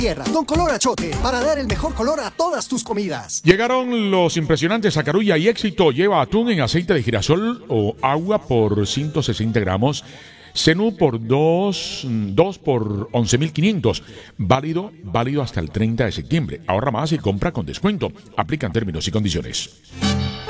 tierra. Don Color Achote, para dar el mejor color a todas tus comidas. Llegaron los impresionantes Sacarulla y Éxito. Lleva atún en aceite de girasol o agua por 160 gramos. Cenú por 2 por 11.500. Válido hasta el 30 de septiembre. Ahorra más y compra con descuento. Aplican términos y condiciones.